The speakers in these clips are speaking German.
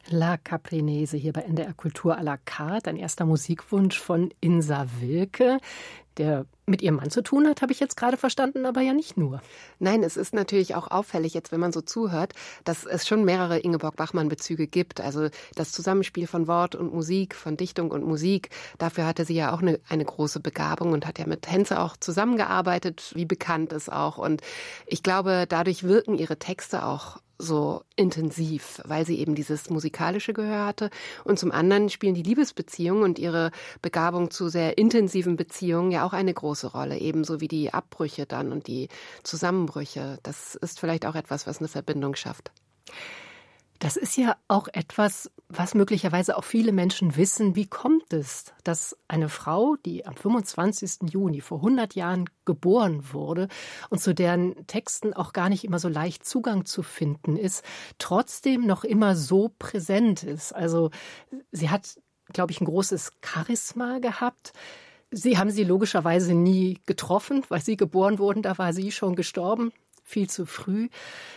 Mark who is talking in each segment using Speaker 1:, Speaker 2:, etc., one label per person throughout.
Speaker 1: La Caprinese hier bei NDR Kultur à la carte, ein erster Musikwunsch von Insa Wilke, der mit ihrem Mann zu tun hat, habe ich jetzt gerade verstanden, aber ja nicht nur.
Speaker 2: Nein, es ist natürlich auch auffällig jetzt, wenn man so zuhört, dass es schon mehrere Ingeborg-Bachmann-Bezüge gibt. Also das Zusammenspiel von Wort und Musik, von Dichtung und Musik, dafür hatte sie ja auch eine große Begabung und hat ja mit Henze auch zusammengearbeitet, wie bekannt ist auch. Und ich glaube, dadurch wirken ihre Texte auch so intensiv, weil sie eben dieses musikalische Gehör hatte. Und zum anderen spielen die Liebesbeziehungen und ihre Begabung zu sehr intensiven Beziehungen ja auch eine große Rolle, ebenso wie die Abbrüche dann und die Zusammenbrüche. Das ist vielleicht auch etwas, was eine Verbindung schafft.
Speaker 1: Das ist ja auch etwas, was möglicherweise auch viele Menschen wissen. Wie kommt es, dass eine Frau, die am 25. Juni vor 100 Jahren geboren wurde und zu deren Texten auch gar nicht immer so leicht Zugang zu finden ist, trotzdem noch immer so präsent ist? Also sie hat, glaube ich, ein großes Charisma gehabt. Sie haben sie logischerweise nie getroffen, weil sie geboren wurden, da war sie schon gestorben. Viel zu früh,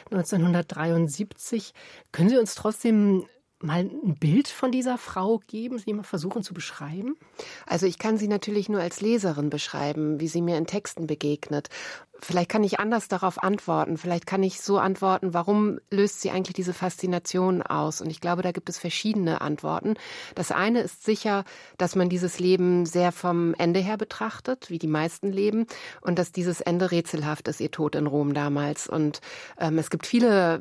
Speaker 1: 1973. Können Sie uns trotzdem mal ein Bild von dieser Frau geben, Sie mal versuchen zu beschreiben?
Speaker 2: Also ich kann sie natürlich nur als Leserin beschreiben, wie sie mir in Texten begegnet. Vielleicht kann ich anders darauf antworten. Vielleicht kann ich so antworten, warum löst sie eigentlich diese Faszination aus? Und ich glaube, da gibt es verschiedene Antworten. Das eine ist sicher, dass man dieses Leben sehr vom Ende her betrachtet, wie die meisten leben, und dass dieses Ende rätselhaft ist, ihr Tod in Rom damals. Und es gibt viele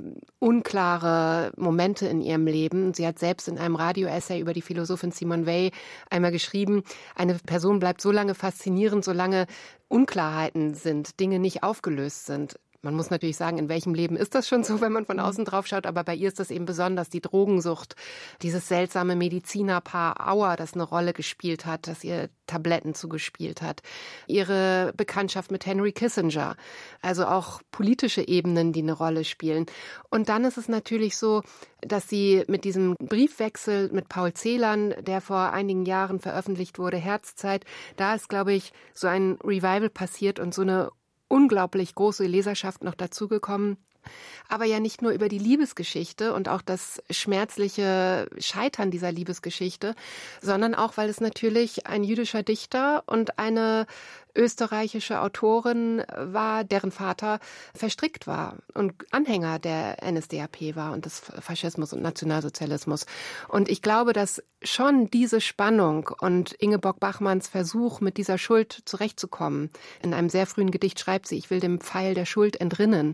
Speaker 2: unklare Momente in ihrem Leben. Sie hat selbst in einem Radio-Essay über die Philosophin Simone Weil einmal geschrieben, eine Person bleibt so lange faszinierend, solange Unklarheiten sind, Dinge nicht aufgelöst sind. Man muss natürlich sagen, in welchem Leben ist das schon so, wenn man von außen drauf schaut, aber bei ihr ist das eben besonders die Drogensucht, dieses seltsame Medizinerpaar Auer, das eine Rolle gespielt hat, das ihr Tabletten zugespielt hat, ihre Bekanntschaft mit Henry Kissinger, also auch politische Ebenen, die eine Rolle spielen. Und dann ist es natürlich so, dass sie mit diesem Briefwechsel mit Paul Celan, der vor einigen Jahren veröffentlicht wurde, Herzzeit, da ist, glaube ich, so ein Revival passiert und so eine unglaublich große Leserschaft noch dazugekommen. Aber ja nicht nur über die Liebesgeschichte und auch das schmerzliche Scheitern dieser Liebesgeschichte, sondern auch, weil es natürlich ein jüdischer Dichter und eine österreichische Autorin war, deren Vater verstrickt war und Anhänger der NSDAP war und des Faschismus und Nationalsozialismus. Und ich glaube, dass schon diese Spannung und Ingeborg Bachmanns Versuch, mit dieser Schuld zurechtzukommen, in einem sehr frühen Gedicht schreibt sie, ich will dem Pfeil der Schuld entrinnen.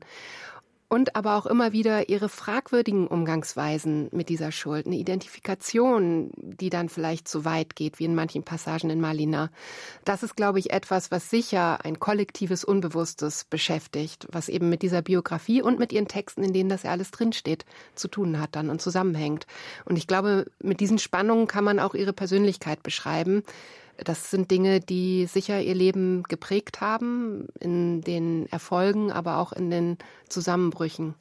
Speaker 2: Und aber auch immer wieder ihre fragwürdigen Umgangsweisen mit dieser Schuld, eine Identifikation, die dann vielleicht zu weit geht, wie in manchen Passagen in Malina. Das ist, glaube ich, etwas, was sicher ein kollektives Unbewusstes beschäftigt, was eben mit dieser Biografie und mit ihren Texten, in denen das ja alles drinsteht, zu tun hat dann und zusammenhängt. Und ich glaube, mit diesen Spannungen kann man auch ihre Persönlichkeit beschreiben. Das sind Dinge, die sicher ihr Leben geprägt haben, in den Erfolgen, aber auch in den Zusammenbrüchen.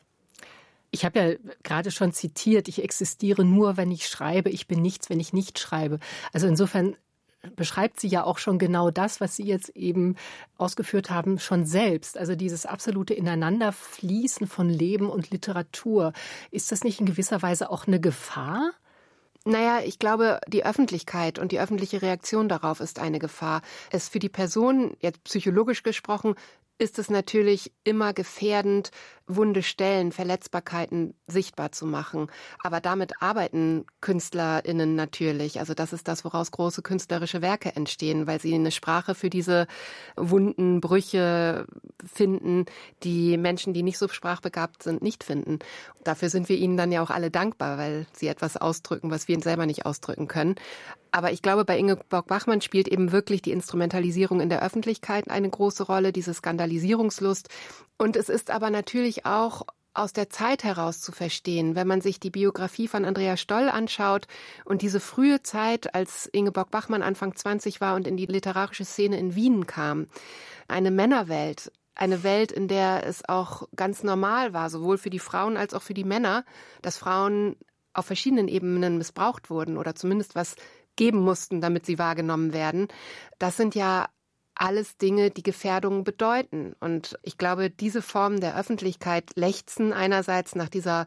Speaker 1: Ich habe ja gerade schon zitiert, ich existiere nur, wenn ich schreibe, ich bin nichts, wenn ich nicht schreibe. Also insofern beschreibt sie ja auch schon genau das, was Sie jetzt eben ausgeführt haben, schon selbst. Also dieses absolute Ineinanderfließen von Leben und Literatur. Ist das nicht in gewisser Weise auch eine Gefahr?
Speaker 2: Naja, ich glaube, die Öffentlichkeit und die öffentliche Reaktion darauf ist eine Gefahr. Es für die Person, jetzt psychologisch gesprochen, ist es natürlich immer gefährdend, wunde Stellen, Verletzbarkeiten sichtbar zu machen. Aber damit arbeiten KünstlerInnen natürlich. Also das ist das, woraus große künstlerische Werke entstehen, weil sie eine Sprache für diese wunden Brüche finden, die Menschen, die nicht so sprachbegabt sind, nicht finden. Dafür sind wir ihnen dann ja auch alle dankbar, weil sie etwas ausdrücken, was wir selber nicht ausdrücken können. Aber ich glaube, bei Ingeborg Bachmann spielt eben wirklich die Instrumentalisierung in der Öffentlichkeit eine große Rolle, diese Skandalisierungslust. Und es ist aber natürlich auch aus der Zeit heraus zu verstehen, wenn man sich die Biografie von Andrea Stoll anschaut und diese frühe Zeit, als Ingeborg Bachmann Anfang 20 war und in die literarische Szene in Wien kam. Eine Männerwelt, eine Welt, in der es auch ganz normal war, sowohl für die Frauen als auch für die Männer, dass Frauen auf verschiedenen Ebenen missbraucht wurden oder zumindest was geben mussten, damit sie wahrgenommen werden. Das sind ja alles Dinge, die Gefährdungen bedeuten. Und ich glaube, diese Formen der Öffentlichkeit lechzen einerseits nach dieser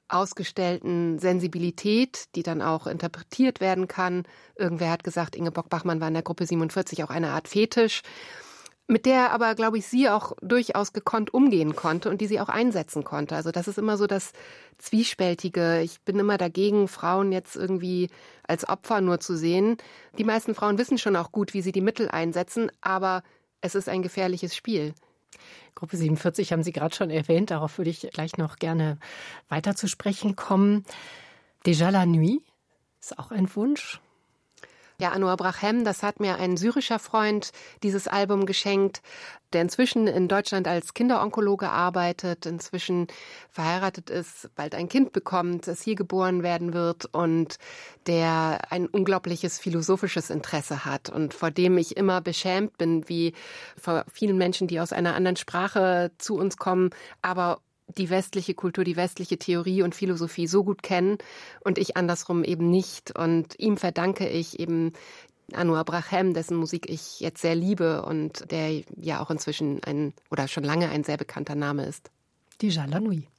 Speaker 2: ausgestellten Sensibilität, die dann auch interpretiert werden kann. Irgendwer hat gesagt, Ingeborg Bachmann war in der Gruppe 47 auch eine Art Fetisch, mit der aber, glaube ich, sie auch durchaus gekonnt umgehen konnte und die sie auch einsetzen konnte. Also das ist immer so das Zwiespältige. Ich bin immer dagegen, Frauen jetzt irgendwie als Opfer nur zu sehen. Die meisten Frauen wissen schon auch gut, wie sie die Mittel einsetzen, aber es ist ein gefährliches Spiel.
Speaker 1: Gruppe 47 haben Sie gerade schon erwähnt, darauf würde ich gleich noch gerne weiter zu sprechen kommen. Déjà la nuit ist auch ein Wunsch.
Speaker 2: Ja, Anouar Brachem, das hat mir ein syrischer Freund dieses Album geschenkt, der inzwischen in Deutschland als Kinderonkologe arbeitet, inzwischen verheiratet ist, bald ein Kind bekommt, das hier geboren werden wird und der ein unglaubliches philosophisches Interesse hat und vor dem ich immer beschämt bin, wie vor vielen Menschen, die aus einer anderen Sprache zu uns kommen, aber die westliche Kultur, die westliche Theorie und Philosophie so gut kennen und ich andersrum eben nicht. Und ihm verdanke ich eben Anouar Brachem, dessen Musik ich jetzt sehr liebe und der ja auch inzwischen schon lange ein sehr bekannter Name ist.
Speaker 1: Déjà la nuit.